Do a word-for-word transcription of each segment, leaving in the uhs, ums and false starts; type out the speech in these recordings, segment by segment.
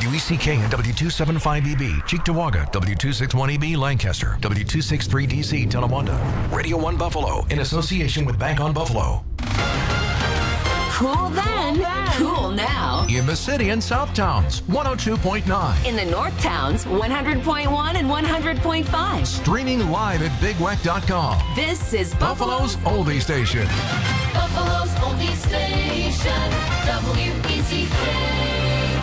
W E C K and W two seventy-five E B, Cheektowaga, W two sixty-one E B, Lancaster, W two sixty-three D C, Tonawanda. Radio one Buffalo, in association with Bank on Buffalo. Cool then, cool now. In the city and South Towns, one oh two point nine. In the North Towns, one hundred point one and one hundred point five. Streaming live at big wack dot com. This is Buffalo's oldie station. Buffalo's oldie station, W E C K,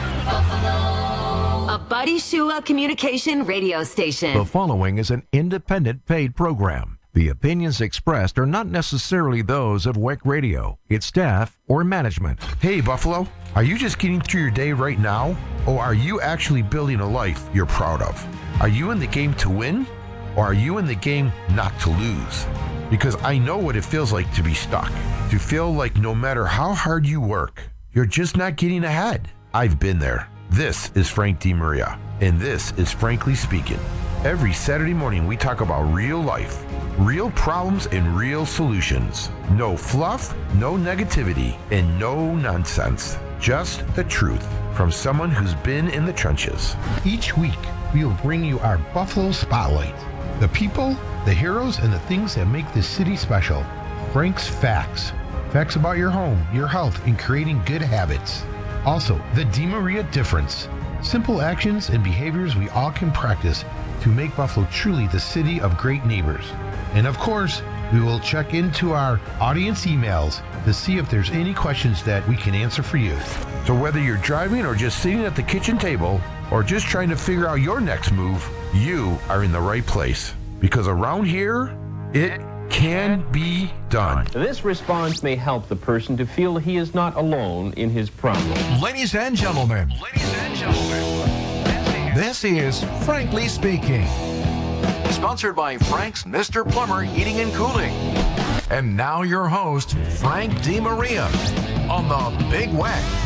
Buffalo. A Buddy Shua communication radio station. The following is an independent paid program. The opinions expressed are not necessarily those of W E C Radio, its staff, or management. Hey, Buffalo, are you just getting through your day right now? Or are you actually building a life you're proud of? Are you in the game to win? Or are you in the game not to lose? Because I know what it feels like to be stuck. To feel like no matter how hard you work, you're just not getting ahead. I've been there. This is Frank DeMaria, and this is Frankly Speaking. Every Saturday morning, we talk about real life, real problems, and real solutions. No fluff, no negativity, and no nonsense. Just the truth from someone who's been in the trenches. Each week, we will bring you our Buffalo Spotlight. The people, the heroes, and the things that make this city special. Frank's Facts. Facts about your home, your health, and creating good habits. Also, the DeMaria Difference. Simple actions and behaviors we all can practice to make Buffalo truly the city of great neighbors. And of course, we will check into our audience emails to see if there's any questions that we can answer for you. So whether you're driving or just sitting at the kitchen table or just trying to figure out your next move, you are in the right place. Because around here, it can be done. This response may help the person to feel he is not alone in his problem. Ladies and gentlemen, ladies and gentlemen, this is Frankly Speaking. Sponsored by Frank's Mister Plumber Heating and Cooling. And now your host, Frank DeMaria, on the Big W E C.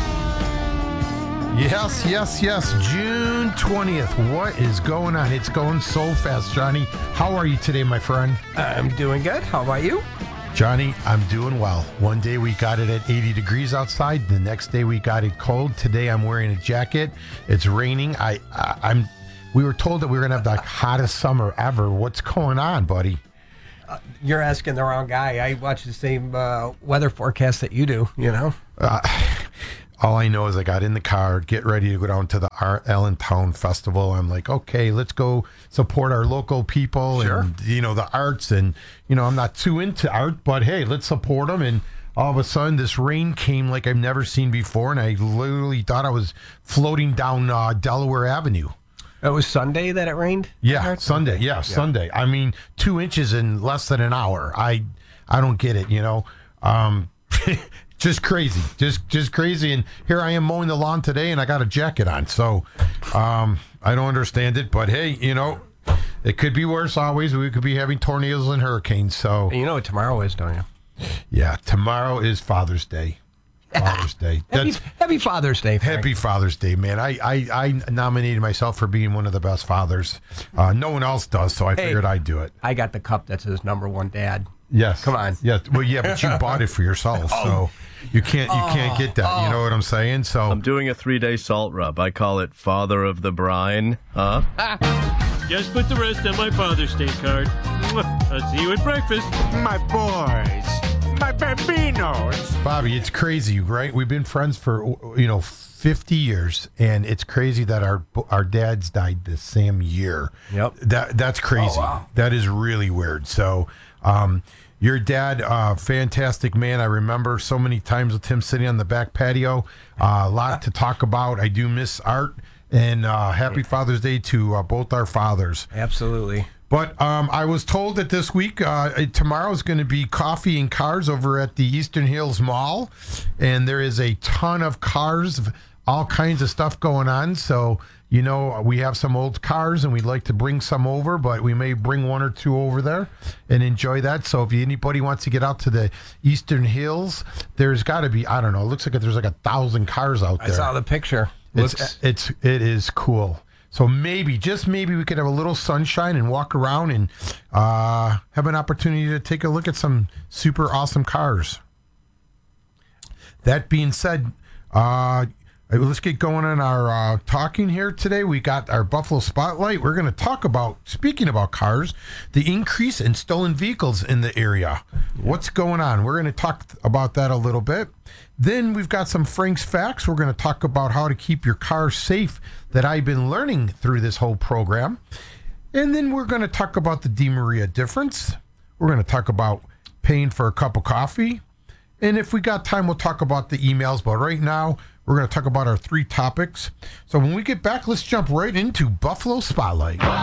Yes, yes, yes. June twentieth. What is going on? It's going so fast. Johnny, how are you today, my friend? I'm doing good. How about you? Johnny, I'm doing well. One day we got it at eighty degrees outside. The next day we got it cold. Today I'm wearing a jacket. It's raining. I, I I'm. We were told that we were gonna have the hottest summer ever. What's going on, buddy? Uh, you're asking the wrong guy. I watch the same uh, weather forecast that you do. You know. Uh, all I know is I got in the car, get ready to go down to the Art Allentown Festival. I'm like, okay, let's go support our local people Sure. and, you know, the arts. And, you know, I'm not too into art, but hey, let's support them. And all of a sudden, this rain came like I've never seen before. And I literally thought I was floating down uh, Delaware Avenue. It was Sunday that it rained? Yeah, Sunday. Yeah, yeah, Sunday. I mean, two inches in less than an hour. I I don't get it, you know. Um Just crazy, just just crazy. And here I am mowing the lawn today, and I got a jacket on. So um, I don't understand it. But hey, you know, it could be worse always. We could be having tornadoes and hurricanes. So And you know what tomorrow is, don't you? yeah, tomorrow is Father's Day. Father's Day. Happy, That's, happy Father's Day, Frank. Happy Father's Day, man. I, I, I nominated myself for being one of the best fathers. Uh, no one else does, so I Hey. figured I'd do it. I got the cup that says number one dad. Yes. Come on. Yes. Well, yeah, but you bought it for yourself, so you can't you can't get that. You know what I'm saying? So I'm doing a three-day salt rub. I call it Father of the Brine. Huh? Just put the rest on my Father's Day card. I'll see you at breakfast. My boys, my bambinos. Bobby, it's crazy, right? We've been friends for you know fifty years, and it's crazy that our our dads died the same year. Yep. That that's crazy. Oh, wow. That is really weird. So, um, your dad, uh, fantastic man. I remember so many times with him sitting on the back patio. Uh, a lot to talk about. I do miss Art, and uh, happy Father's Day to uh, both our fathers. Absolutely. But um, I was told that this week, uh, tomorrow is going to be coffee and cars over at the Eastern Hills Mall. And there is a ton of cars, all kinds of stuff going on. So, you know, we have some old cars and we'd like to bring some over, but we may bring one or two over there and enjoy that. So if anybody wants to get out to the Eastern Hills, there's got to be, I don't know, it looks like there's like a thousand cars out there. I saw the picture. It's, Looks... it's, it is cool. So maybe, just maybe, we could have a little sunshine and walk around and uh, have an opportunity to take a look at some super awesome cars. That being said, uh, All right, let's get going on our uh, talking here today. We got our Buffalo Spotlight. We're going to talk about, speaking about cars, the increase in stolen vehicles in the area. What's going on? We're going to talk about that a little bit. Then we've got some Frank's Facts. We're going to talk about how to keep your car safe that I've been learning through this whole program. And then we're going to talk about the DeMaria difference. We're going to talk about paying for a cup of coffee. And if we got time, we'll talk about the emails. But right now, we're going to talk about our three topics. So when we get back, let's jump right into Buffalo Spotlight.